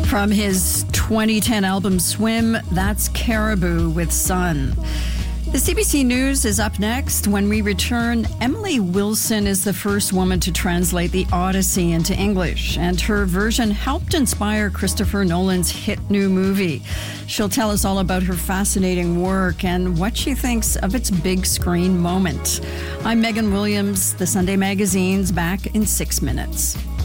From his 2010 album Swim, that's Caribou with Sun. The CBC News is up next. When we return, Emily Wilson is the first woman to translate the Odyssey into English, and her version helped inspire Christopher Nolan's hit new movie. She'll tell us all about her fascinating work and what she thinks of its big screen moment. I'm Megan Williams. The Sunday Magazine's back in 6 minutes.